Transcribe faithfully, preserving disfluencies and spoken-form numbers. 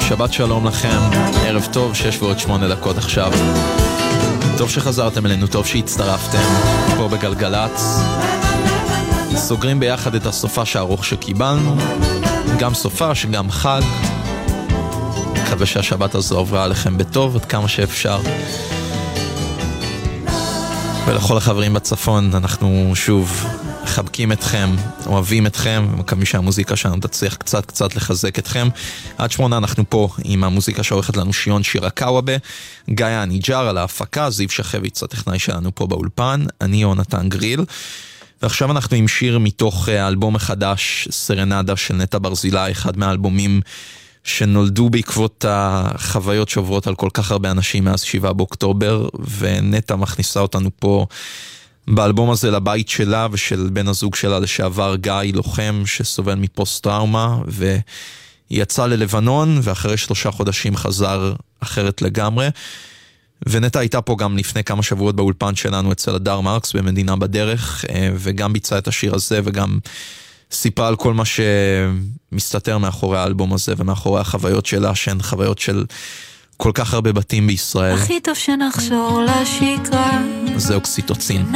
שבת שלום לכם, ערב טוב, שש ועוד שמונה דקות עכשיו. טוב שחזרתם אלינו, טוב שהצטרפתם פה בגלגלץ. סוגרים ביחד את הסופש הארוך שקיבלנו, גם סופש, גם חג. מקווה שהשבת הזו עוברה עליכם בטוב עד כמה שאפשר. ולכל החברים בצפון, אנחנו שוב מחבקים אתכם, אוהבים אתכם, ומקווים שהמוזיקה שלנו תצליח קצת קצת לחזק אתכם. עד שמונה אנחנו פה עם המוזיקה שעורכת לנו שיון שירה קאוובה, גיא הניג'ר על ההפקה, זיו שחביץ הטכנאי שלנו פה באולפן, אני יונתן גריל. ועכשיו אנחנו עם שיר מתוך האלבום החדש, סרנדה של נטע ברזילי, אחד מהאלבומים שנולדו בעקבות החוויות שעוברות על כל כך הרבה אנשים מאז שבעה באוקטובר, ונטע מכניסה אותנו פה באלבום הזה לבית שלה ושל בן הזוג שלה לשעבר גיא, לוחם שסובל מפוסט טראומה, ויצא ללבנון ואחרי שלושה חודשים חזר אחרת לגמרי. ונטע הייתה פה גם לפני כמה שבועות באולפן שלנו אצל הדר מרקס במדינה בדרך, וגם ביצעה את השיר הזה וגם סיפרה על כל מה שמסתתר מאחורי האלבום הזה ומאחורי החוויות שלה, שהן חוויות של כל כך הרבה בתים בישראל. הכי טוב שנחזור לשגרה, זה אוקסיטוצין.